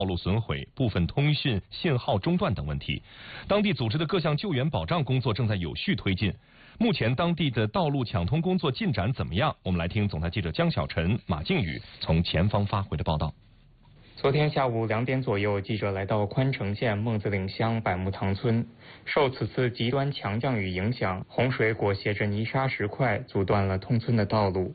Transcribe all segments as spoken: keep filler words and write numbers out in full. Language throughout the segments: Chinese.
道路损毁、部分通讯信号中断等问题。当地组织的各项救援保障工作正在有序推进。目前当地的道路抢通工作进展怎么样？我们来听总台记者江小晨、马靖宇从前方发回的报道。 昨天下午两点左右，记者来到宽城县孟子岭乡百木塘村。受此次极端强降雨影响，洪水裹挟着泥沙石块，阻断了通村的道路。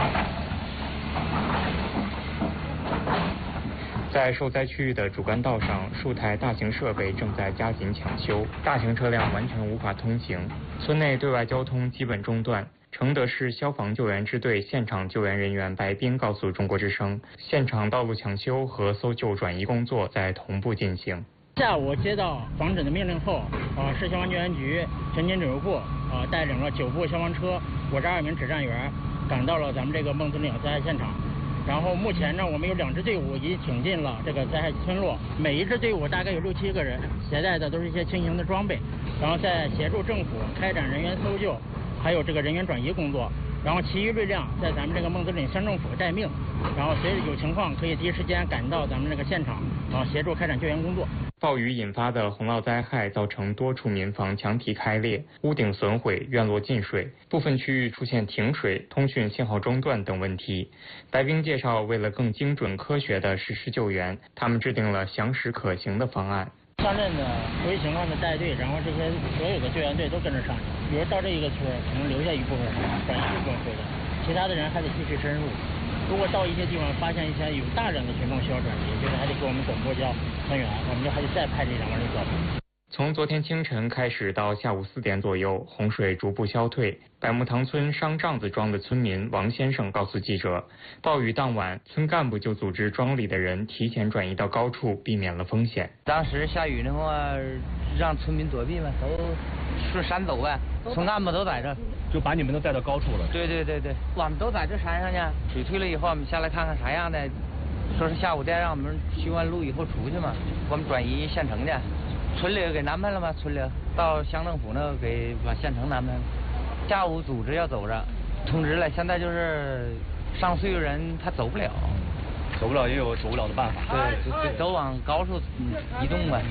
在受灾区域的主干道上，数台大型设备正在加紧抢修，大型车辆完全无法通行。村内对外交通基本中断。承德市消防救援支队现场救援人员白斌告诉中国之声，现场道路抢修和搜救转移工作在同步进行。 下午接到防诊的命令后，啊，市消防救援局全勤指挥部啊带领了九部消防车，五十二名指战员赶到了咱们这个孟子岭灾害现场。然后目前呢，我们有两支队伍已经挺进了这个灾害村落，每一支队伍大概有六七个人，携带的都是一些轻型的装备，然后在协助政府开展人员搜救。还有这个人员转移工作，然后其余力量在咱们这个孟子岭乡政府待命，然后随着有情况可以第一时间赶到咱们这个现场，然后协助开展救援工作。 暴雨引发的洪涝灾害造成多处民房墙体开裂、屋顶损毁、院落进水，部分区域出现停水、通讯信号中断等问题。白冰介绍，为了更精准科学地实施救援，他们制定了详实可行的方案。 上阵的随情况的带队，然后这些所有的救援队都跟着上去。比如到这一个村，可能留下一部分人，转移一部分回来，其他的人还得继续深入。如果到一些地方发现一些有大量的群众需要转移，就是还得给我们总部交船员，我们就还得再派力量往里走。 从昨天清晨开始到下午四点左右，洪水逐步消退。百木塘村商帐子庄的村民王先生告诉记者，暴雨当晚，村干部就组织庄里的人提前转移到高处，避免了风险。 当时下雨的话，让村民躲避嘛，都顺山走呗。村干部都在这， 就把你们都带到高处了。 对对对对，我们都在这山上呢。水退了以后，我们下来看看啥样的。说是下午再让我们修完路以后出去嘛，我们转移县城去。村里给安排了吗？村里到乡政府那给把县城安排了。下午组织要走着，通知了。现在就是上岁数人他走不了， 走不了也有走不了的办法。 对，就就都往高处移动呗。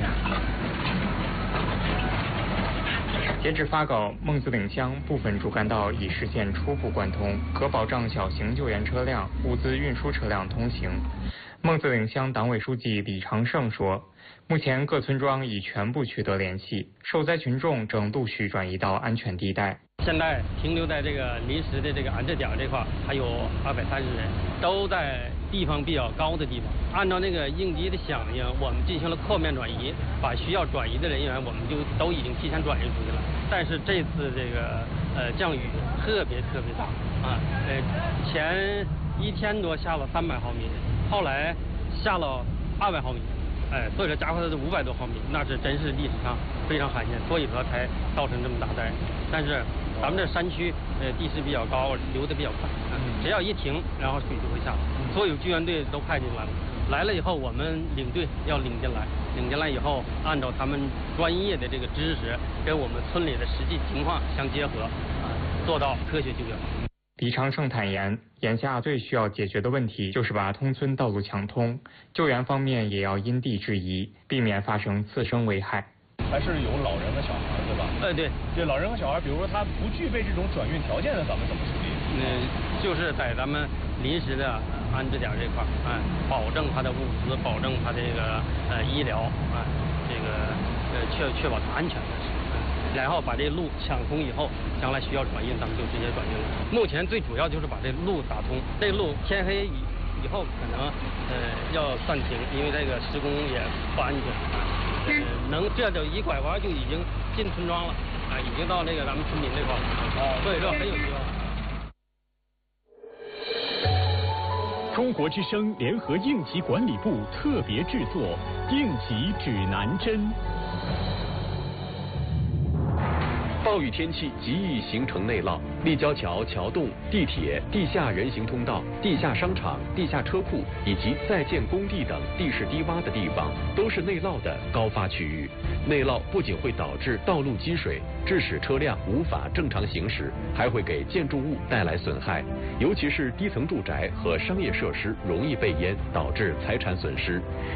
截至发稿，孟子岭乡部分主干道已实现初步贯通，可保障小型救援车辆、物资运输车辆通行。孟子岭乡党委书记李长胜说，目前各村庄已全部取得联系，受灾群众正陆续转移到安全地带。 现在停留在这个临时的这个安置点这块还有二百三十人，都在地方比较高的地方。按照那个应急的响应，我们进行了扩面转移，把需要转移的人员我们就都已经提前转移出去了。但是这次这个呃降雨特别特别大啊，呃前一天多下了三百毫米，后来下了二百毫米。哎，所以说加快了五百多毫米，那是真是历史上非常罕见，所以说才造成这么大灾。但是咱们这山区，呃，地势比较高，流得比较快，只要一停，然后水就会下来。所有救援队都派进来了，来了以后，我们领队要领进来，领进来以后，按照他们专业的这个知识，跟我们村里的实际情况相结合，啊，做到科学救援。 李长胜坦言，眼下最需要解决的问题就是把通村道路抢通，救援方面也要因地制宜，避免发生次生危害。 还是有老人和小孩，对吧？ 呃，对， 对，老人和小孩，比如说他不具备这种转运条件的，咱们怎么处理？ 嗯，就是在咱们临时的安置点这块，哎，保证他的物资，保证他这个呃医疗，啊，这个呃确确保他安全的。然后把这路抢通以后，将来需要转运，咱们就直接转运了。目前最主要就是把这路打通，这路天黑以以后可能呃要暂停，因为这个施工也不安全。呃，能这就一拐弯就已经进村庄了，啊，已经到那个咱们村民这块了，啊，所以说很有希望。 中国之声联合应急管理部特别制作《应急指南针》。 暴雨天气极易形成内涝，立交桥、桥洞、地铁、地下人行通道、地下商场、地下车库以及在建工地等地势低洼的地方，都是内涝的高发区域。内涝不仅会导致道路积水，致使车辆无法正常行驶，还会给建筑物带来损害，尤其是低层住宅和商业设施容易被淹，导致财产损失。